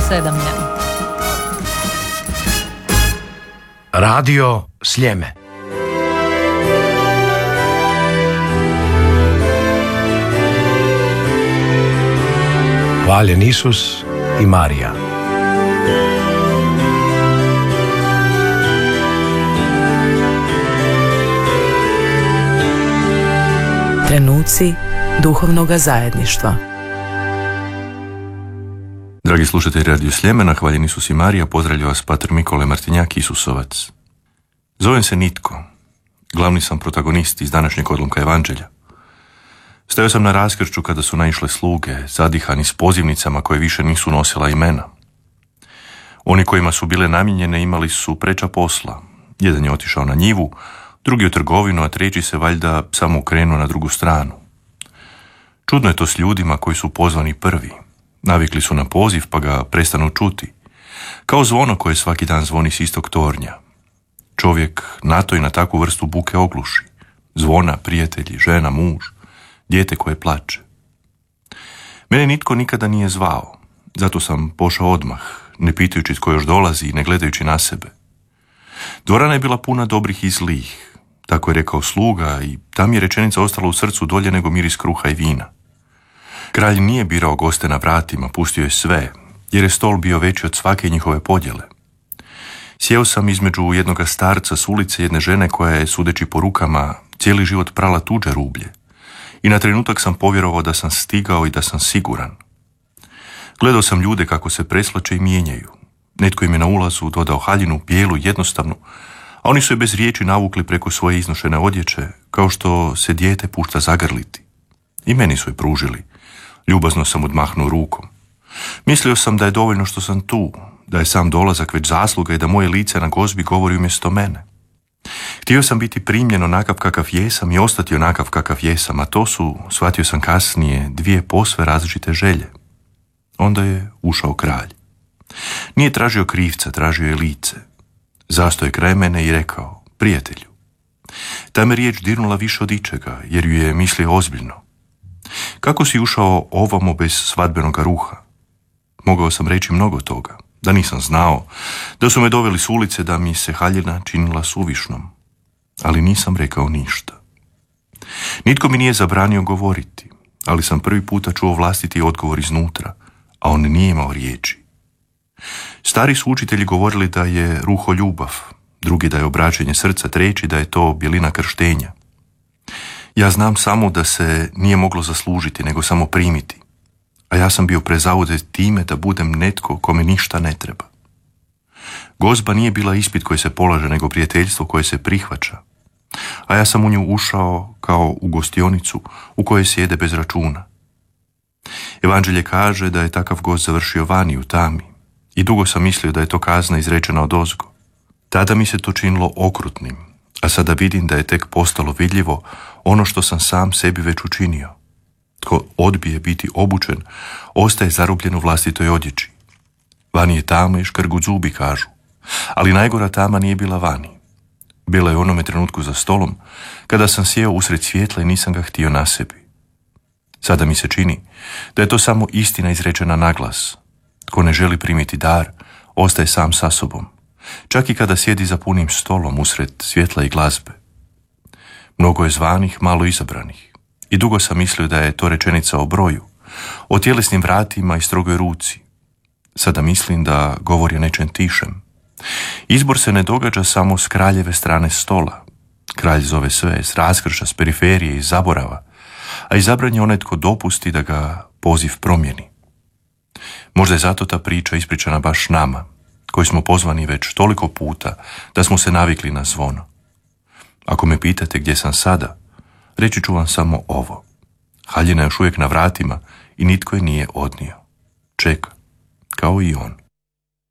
Sedamljan. Radio Sljeme. Hvaljen Isus i Marija. Trenuci duhovnoga zajedništva. Dragi slušatelji Radio Sljemena, hvaljen Isus i Marija, pozdravlja vas pater Mikole Martinjak, Isusovac. Zovem se Nitko. Glavni sam protagonist iz današnjeg odlomka Evanđelja. Stajao sam na raskršću kada su naišle sluge, zadihani s pozivnicama koje više nisu nosila imena. Oni kojima su bile namijenjene imali su preča posla. Jedan je otišao na njivu, drugi u trgovinu, a treći se valjda samo okrenuo na drugu stranu. Čudno je to s ljudima koji su pozvani prvi. Navikli su na poziv pa ga prestanu čuti. Kao zvono koje svaki dan zvoni s istog tornja. Čovjek na to i na takvu vrstu buke ogluši. Zvona, prijatelji, žena, muž, dijete koje plače. Mene nitko nikada nije zvao. Zato sam pošao odmah, ne pitajući tko još dolazi i ne gledajući na sebe. Dvorana je bila puna dobrih i zlih. Tako je rekao sluga i ta mi je rečenica ostala u srcu dolje nego miris kruha i vina. Kralj nije birao goste na vratima, pustio je sve, jer je stol bio veći od svake njihove podjele. Sjeo sam između jednoga starca s ulice, jedne žene koja je, sudeći po rukama, cijeli život prala tuđe rublje. I na trenutak sam povjerovao da sam stigao i da sam siguran. Gledao sam ljude kako se preslače i mijenjaju. Netko im je na ulazu dodao haljinu, bijelu, jednostavnu, a oni su je bez riječi navukli preko svoje iznošene odjeće, kao što se dijete pušta zagrliti. I meni su je pružili. Ljubazno sam odmahnuo rukom. Mislio sam da je dovoljno što sam tu, da je sam dolazak već zasluga i da moje lice na gozbi govori umjesto mene. Htio sam biti primljen onakav kakav jesam i ostati onakav kakav jesam, a to su, shvatio sam kasnije, dvije posve različite želje. Onda je ušao kralj. Nije tražio krivca, tražio je lice. Zastao je kraj mene i rekao: prijatelju. Ta me riječ dirnula više od ičega, jer ju je mislio ozbiljno. Kako si ušao ovamo bez svadbenoga ruha? Mogao sam reći mnogo toga, da nisam znao, da su me doveli s ulice, da mi se haljina činila suvišnom. Ali nisam rekao ništa. Nitko mi nije zabranio govoriti, ali sam prvi puta čuo vlastiti odgovor iznutra, a on nije imao riječi. Stari su učitelji govorili da je ruho ljubav, drugi da je obraćanje srca, treći da je to bjelina krštenja. Ja znam samo da se nije moglo zaslužiti, nego samo primiti. A ja sam bio prezaudet time da budem netko kome ništa ne treba. Gozba nije bila ispit koji se polaže, nego prijateljstvo koje se prihvaća. A ja sam u nju ušao kao u gostionicu u kojoj sjede bez računa. Evanđelje kaže da je takav gost završio vani u tami i dugo sam mislio da je to kazna izrečena odozgo. Tada mi se to činilo okrutnim, a sada vidim da je tek postalo vidljivo ono što sam sam sebi već učinio. Tko odbije biti obučen, ostaje zarobljen u vlastitoj odjeći. Vani je tama i škrgut zubi, kažu, ali najgora tama nije bila vani. Bila je u onome trenutku za stolom, kada sam sjeo usred svjetla i nisam ga htio na sebi. Sada mi se čini da je to samo istina izrečena naglas. Tko ne želi primiti dar, ostaje sam sa sobom, čak i kada sjedi za punim stolom usred svjetla i glazbe. Mnogo je zvanih, malo izabranih. I dugo sam mislio da je to rečenica o broju, o tjelesnim vratima i strogoj ruci. Sada mislim da govori o nečem tišem. Izbor se ne događa samo s kraljeve strane stola. Kralj zove sve s raskrša, s periferije i zaborava, a izabran je onaj tko dopusti da ga poziv promijeni. Možda je zato ta priča ispričana baš nama, koji smo pozvani već toliko puta da smo se navikli na zvono. Ako me pitate gdje sam sada, reći ću vam samo ovo. Haljina je još uvijek na vratima i nitko je nije odnio. Čeka, kao i on.